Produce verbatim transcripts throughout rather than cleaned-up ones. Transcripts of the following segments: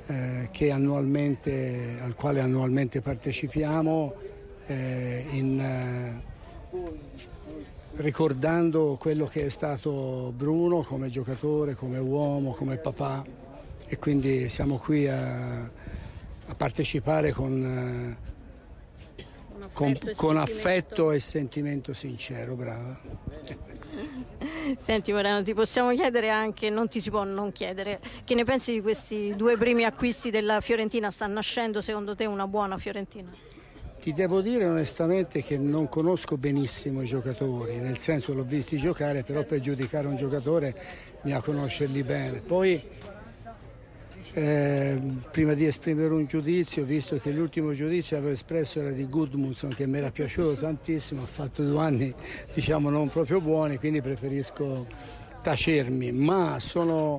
eh, che annualmente, al quale annualmente partecipiamo, eh, in, eh, ricordando quello che è stato Bruno come giocatore, come uomo, come papà, e quindi siamo qui a, a partecipare con, eh, con, con affetto e sentimento sincero. Brava. Senti Moreno, ti possiamo chiedere anche, non ti si può non chiedere, che ne pensi di questi due primi acquisti della Fiorentina? Sta nascendo secondo te una buona Fiorentina? Ti devo dire onestamente che non conosco benissimo i giocatori, nel senso l'ho visti giocare, però per giudicare un giocatore bisogna conoscerli bene. Poi eh, prima di esprimere un giudizio, visto che l'ultimo giudizio che avevo espresso era di Gudmundsson, che mi era piaciuto tantissimo, ha fatto due anni diciamo non proprio buoni, quindi preferisco tacermi, ma sono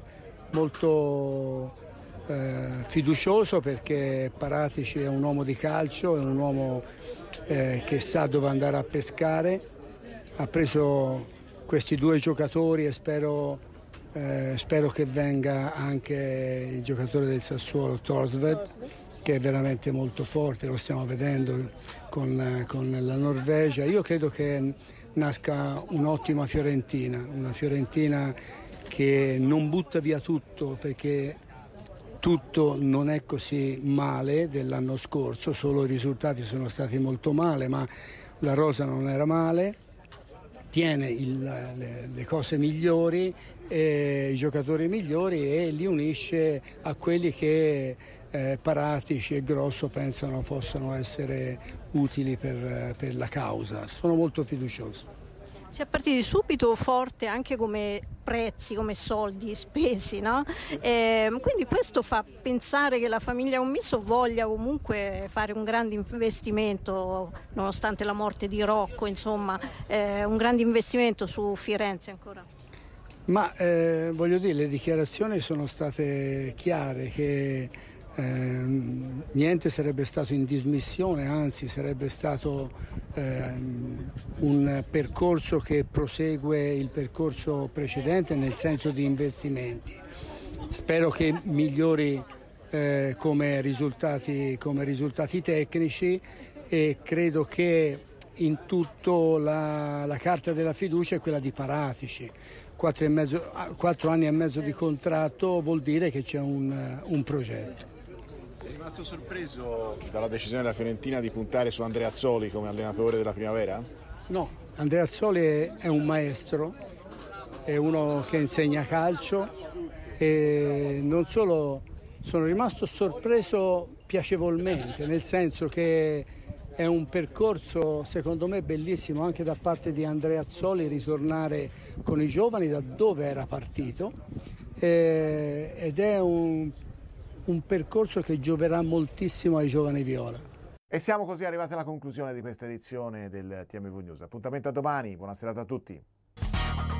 molto Eh, fiducioso perché Paratici è un uomo di calcio, è un uomo eh, che sa dove andare a pescare. Ha preso questi due giocatori e spero, eh, spero che venga anche il giocatore del Sassuolo, Thorstvedt, che è veramente molto forte, lo stiamo vedendo con, con la Norvegia. Io credo che nasca un'ottima Fiorentina, una Fiorentina che non butta via tutto, perché tutto non è così male dell'anno scorso, solo i risultati sono stati molto male, ma la rosa non era male, tiene il, le, le cose migliori, e i giocatori migliori, e li unisce a quelli che eh, Paratici e Grosso pensano possano essere utili per, per la causa. Sono molto fiducioso. Si è partiti subito forte anche come prezzi, come soldi spesi, no? E quindi questo fa pensare che la famiglia Commisso voglia comunque fare un grande investimento, nonostante la morte di Rocco, insomma, eh, un grande investimento su Firenze ancora. Ma eh, voglio dire, le dichiarazioni sono state chiare, che Eh, niente sarebbe stato in dismissione, anzi sarebbe stato eh, un percorso che prosegue il percorso precedente nel senso di investimenti. Spero che migliori eh, come risultati, come risultati tecnici, e credo che in tutto la, la carta della fiducia è quella di Paratici. Quattro, e mezzo, quattro anni e mezzo di contratto vuol dire che c'è un, un progetto. Sei rimasto sorpreso dalla decisione della Fiorentina di puntare su Andreazzoli come allenatore della primavera? No, Andreazzoli è un maestro, è uno che insegna calcio, e non solo sono rimasto sorpreso piacevolmente, nel senso che è un percorso secondo me bellissimo anche da parte di Andreazzoli, ritornare con i giovani da dove era partito, eh, ed è un un percorso che gioverà moltissimo ai giovani viola. E siamo così arrivati alla conclusione di questa edizione del T M V News. Appuntamento a domani, buona serata a tutti.